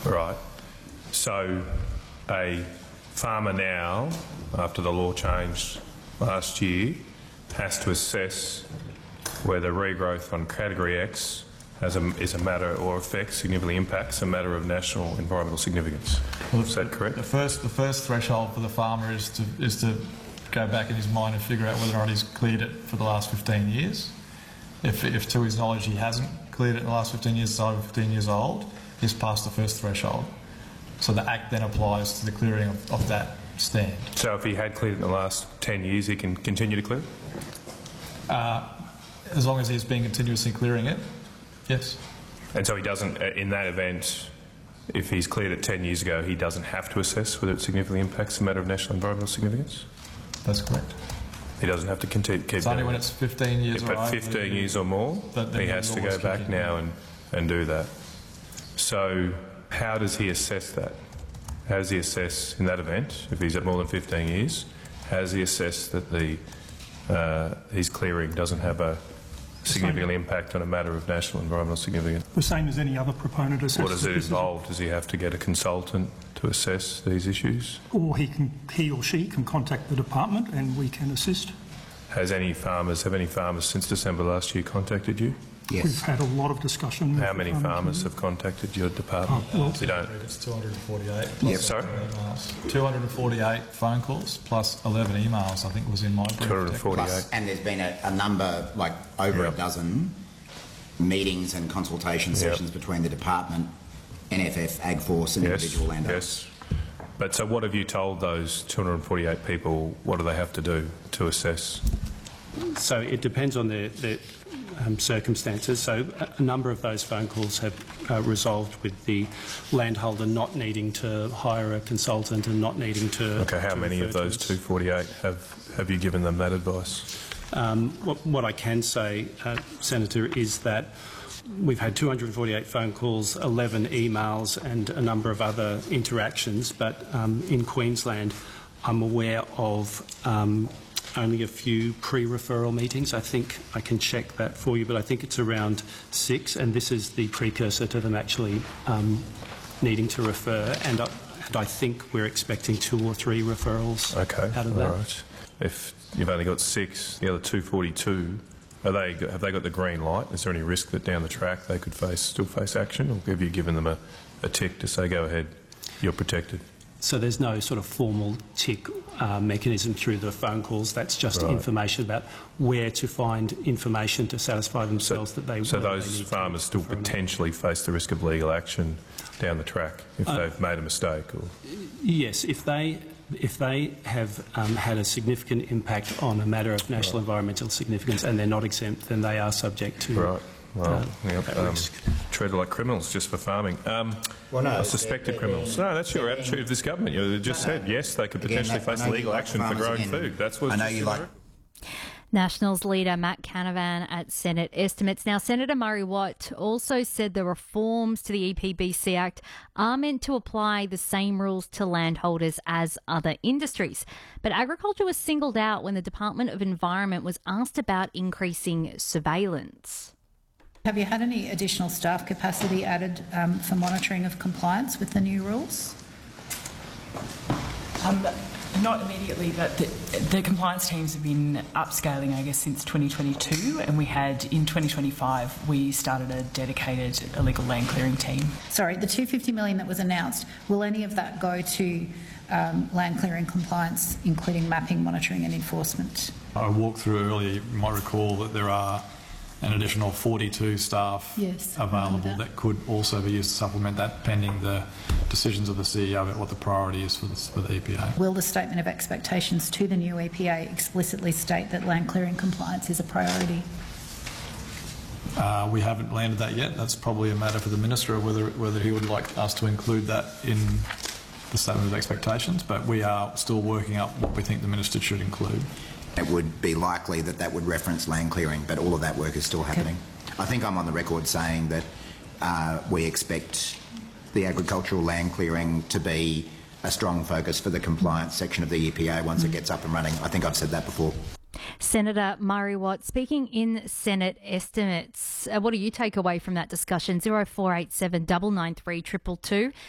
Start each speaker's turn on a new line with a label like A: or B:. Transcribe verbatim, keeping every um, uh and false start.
A: Right. So a farmer now, after the law changed last year, has to assess whether regrowth on Category X has a, is a matter or affects, significantly impacts a matter of national environmental significance.
B: Well,
A: is that correct?
B: The first, the first threshold for the farmer is to is to go back in his mind and figure out whether or not he's cleared it for the last fifteen years. If, if to his knowledge he hasn't cleared it in the last fifteen years, so over fifteen years old, he's passed the first threshold. So the Act then applies to the clearing of, of that stand.
A: So if he had cleared it in the last ten years, he can continue to clear it?
B: Uh, as long as he's been continuously clearing it, yes.
A: And so he doesn't, in that event, if he's cleared it ten years ago, he doesn't have to assess whether it significantly impacts a matter of national environmental significance?
B: That's correct.
A: He doesn't have to continue. Keep
B: it's only when it's fifteen years
A: or
B: But
A: fifteen years or more, he has to go back now and, and do that. So how does he assess that? How does he assess in that event, if he's at more than fifteen years, how does he assess that the uh, his clearing doesn't have a significant impact on a matter of national environmental significance?
C: The same as any other proponent assesses.
A: What does it involve? Does he have to get a consultant to assess these issues?
C: Or he can, he or she can contact the department and we can assist.
A: Has any farmers, have any farmers since December last year contacted you?
C: Yes. We've had a lot of discussion.
A: How many farmers have contacted your department?
C: Oh, well,
A: we don't.
B: It's two hundred forty-eight.
A: Yep. Sorry?
B: two hundred forty-eight phone calls plus eleven emails, I think was in my brief.
A: two hundred forty-eight.
D: Plus, and there's been a, a number, like over
A: yep.
D: a dozen meetings and consultation sessions
A: yep.
D: between the department, N F F, AgForce and
A: yes.
D: individual landowners.
A: Yes. But so what have you told those two hundred forty-eight people, what do they have to do to assess?
E: So it depends on their, their um, circumstances. So a number of those phone calls have uh, resolved with the landholder not needing to hire a consultant and not needing to...
A: Okay, how
E: to
A: many of those two hundred forty-eight have, have you given them that advice?
E: Um, what, what I can say, uh, Senator, is that we've had two hundred forty-eight phone calls, eleven emails and a number of other interactions, but um, in Queensland I'm aware of um, only a few pre-referral meetings. I think I can check that for you, but I think it's around six, and this is the precursor to them actually um, needing to refer, and I, and I think we're expecting two or three referrals
A: okay,
E: out of that.
A: All right. If you've only got six, the other two hundred forty-two, are they, have they got the green light? Is there any risk that down the track they could face, still face action, or have you given them a, a tick to say, go ahead, you're protected?
E: So there's no sort of formal tick uh, mechanism through the phone calls. That's just right. information about where to find information to satisfy themselves
A: so,
E: that they...
A: So those farmers still potentially face the risk of legal action down the track if uh, they've made a mistake? Or?
E: Yes, if they... If they have um, had a significant impact on a matter of national right. environmental significance and they're not exempt, then they are subject to
A: right. well,
E: uh,
A: yep. um, treated like criminals just for farming. Um,
D: well, no,
A: suspected they're, criminals. They're, no, that's your attitude of this government. You just no, said, no. yes, they could potentially again, face legal like action for growing again. food. That's what
D: I know you like.
F: Nationals leader Matt Canavan at Senate Estimates. Now, Senator Murray Watt also said the reforms to the E P B C Act are meant to apply the same rules to landholders as other industries. But agriculture was singled out when the Department of Environment was asked about increasing surveillance.
G: Have you had any additional staff capacity added um, for monitoring of compliance with the new rules?
H: Um, Not immediately, but the, the compliance teams have been upscaling, I guess, since twenty twenty-two, and we had, in twenty twenty-five, we started a dedicated illegal land clearing team. Sorry,
G: the two hundred fifty million dollars that was announced, will any of that go to um, land clearing compliance, including mapping, monitoring and enforcement?
B: I walked through earlier, you might recall that there are an additional forty-two staff
G: yes,
B: available that. that could also be used to supplement that, pending the decisions of the C E O about what the priority is for the, for the E P A.
G: Will the statement of expectations to the new E P A explicitly state that land clearing compliance is a priority?
B: Uh, we haven't landed that yet. That's probably a matter for the Minister of whether, whether he would like us to include that in the statement of expectations, but we are still working out what we think the Minister should include.
D: It would be likely that that would reference land clearing, but all of that work is still happening. Okay. I think I'm on the record saying that uh, we expect the agricultural land clearing to be a strong focus for the compliance section of the E P A once mm. it gets up and running. I think I've said that before.
F: Senator Murray Watt speaking in Senate Estimates. Uh, what do you take away from that discussion? zero four eight seven nine nine three two two two.